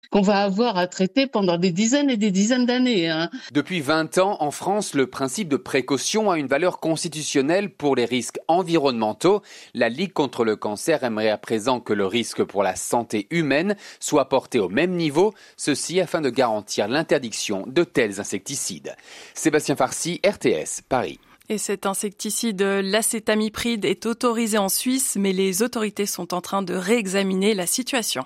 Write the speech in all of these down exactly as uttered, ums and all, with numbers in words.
qu'on va avoir à traiter pendant des dizaines et des dizaines d'années. Hein. Depuis vingt ans, en France, le principe de précaution a une valeur constitutionnelle pour les risques environnementaux. La Ligue contre le cancer aimerait à présent que le risque pour la santé humaine soit porté au même niveau, ceci afin de garantir l'interdiction de tels insecticides. Sébastien Farcy, R T S, Paris. Et cet insecticide, l'acétamipride, est autorisé en Suisse, mais les autorités sont en train de réexaminer la situation.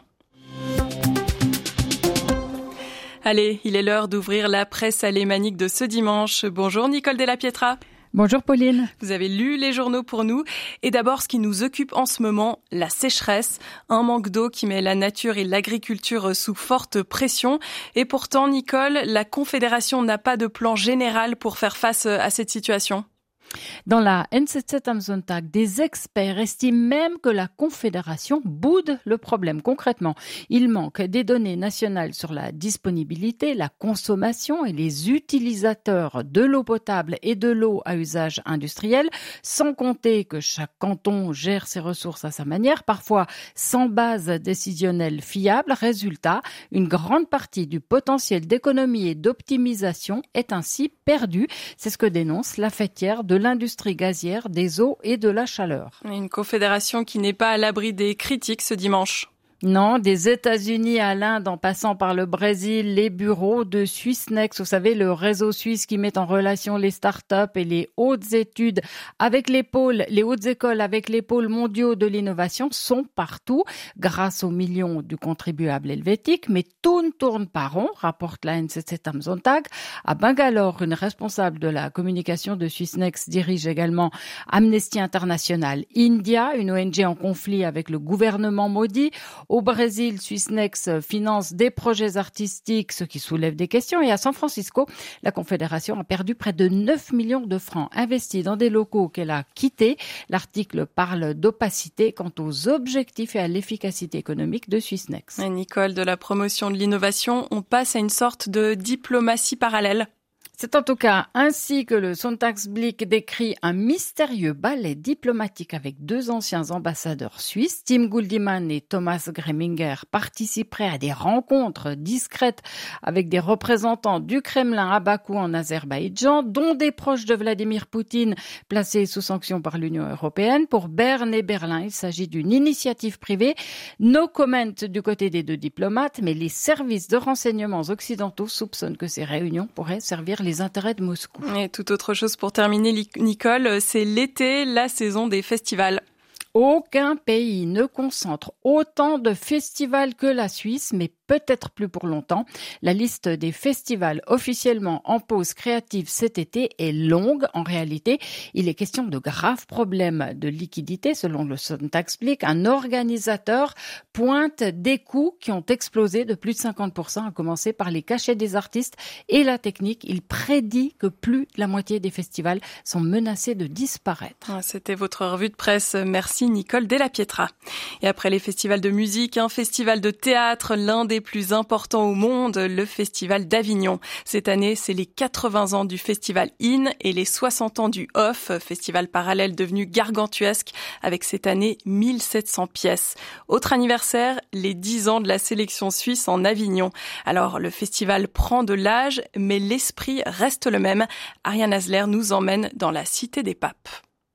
Allez, il est l'heure d'ouvrir la presse alémanique de ce dimanche. Bonjour Nicole Della Pietra. Bonjour Pauline. Vous avez lu les journaux pour nous. Et d'abord, ce qui nous occupe en ce moment, la sécheresse. Un manque d'eau qui met la nature et l'agriculture sous forte pression. Et pourtant, Nicole, la Confédération n'a pas de plan général pour faire face à cette situation. Dans la N Z Z am Sonntag, des experts estiment même que la Confédération boude le problème. Concrètement, il manque des données nationales sur la disponibilité, la consommation et les utilisateurs de l'eau potable et de l'eau à usage industriel, sans compter que chaque canton gère ses ressources à sa manière, parfois sans base décisionnelle fiable. Résultat, une grande partie du potentiel d'économie et d'optimisation est ainsi perdue. C'est ce que dénonce la fêtière de l'industrie gazière, des eaux et de la chaleur. Une confédération qui n'est pas à l'abri des critiques ce dimanche. Non, des États-Unis à l'Inde, en passant par le Brésil, les bureaux de Swissnex, vous savez, le réseau suisse qui met en relation les start-up et les hautes études avec les pôles, les hautes écoles avec les pôles mondiaux de l'innovation sont partout grâce aux millions du contribuable helvétique. Mais tout ne tourne pas rond, rapporte la N Z Z am Sonntag. À Bangalore, une responsable de la communication de Swissnex dirige également Amnesty International India, une O N G en conflit avec le gouvernement maudit. Au Brésil, Swissnex finance des projets artistiques, ce qui soulève des questions. Et à San Francisco, la Confédération a perdu près de neuf millions de francs investis dans des locaux qu'elle a quittés. L'article parle d'opacité quant aux objectifs et à l'efficacité économique de Swissnex. Et Nicole, de la promotion de l'innovation, on passe à une sorte de diplomatie parallèle. C'est en tout cas ainsi que le Sonntagsblick décrit un mystérieux ballet diplomatique avec deux anciens ambassadeurs suisses. Tim Guldimann et Thomas Greminger participeraient à des rencontres discrètes avec des représentants du Kremlin à Bakou en Azerbaïdjan, dont des proches de Vladimir Poutine placés sous sanction par l'Union européenne. Pour Berne et Berlin, il s'agit d'une initiative privée. No comment du côté des deux diplomates, mais les services de renseignements occidentaux soupçonnent que ces réunions pourraient servir les intérêts de Moscou. Et toute autre chose pour terminer, Nicole, c'est l'été, la saison des festivals. Aucun pays ne concentre autant de festivals que la Suisse, mais peut-être plus pour longtemps. La liste des festivals officiellement en pause créative cet été est longue. En réalité, il est question de graves problèmes de liquidité. Selon le Sonntagsblick, un organisateur pointe des coûts qui ont explosé de plus de cinquante pour cent, à commencer par les cachets des artistes et la technique. Il prédit que plus de la moitié des festivals sont menacés de disparaître. C'était votre revue de presse. Merci Nicole Della Pietra. Et après les festivals de musique, un festival de théâtre, l'un des plus importants au monde, le Festival d'Avignon. Cette année, c'est les quatre-vingts ans du Festival In et les soixante ans du Off, festival parallèle devenu gargantuesque avec cette année mille sept cents pièces. Autre anniversaire, les dix ans de la sélection suisse en Avignon. Alors, le festival prend de l'âge, mais l'esprit reste le même. Ariane Hasler nous emmène dans la Cité des Papes.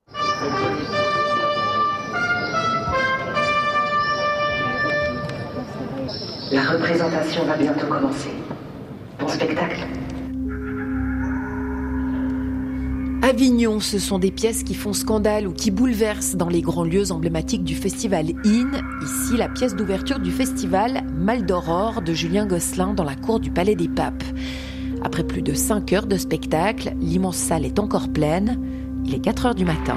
La représentation va bientôt commencer. Bon spectacle. Avignon, ce sont des pièces qui font scandale ou qui bouleversent dans les grands lieux emblématiques du festival In. Ici, la pièce d'ouverture du festival Mal d'Aurore de Julien Gosselin dans la cour du Palais des Papes. Après plus de cinq heures de spectacle, l'immense salle est encore pleine. Il est quatre heures du matin.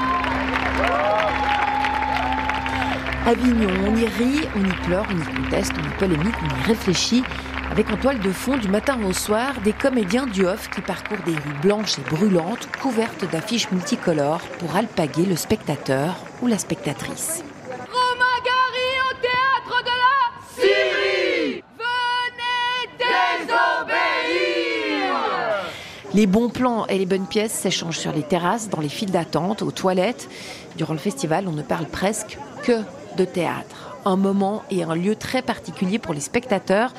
Avignon, on y rit, on y pleure, on y conteste, on y polémique, on y réfléchit. Avec en toile de fond, du matin au soir, des comédiens du Off qui parcourent des rues blanches et brûlantes, couvertes d'affiches multicolores, pour alpaguer le spectateur ou la spectatrice. Romain Gary au théâtre de la Syrie, venez désobéir. Les bons plans et les bonnes pièces s'échangent sur les terrasses, dans les files d'attente, aux toilettes. Durant le festival, on ne parle presque que de théâtre. Un moment et un lieu très particulier pour les spectateurs.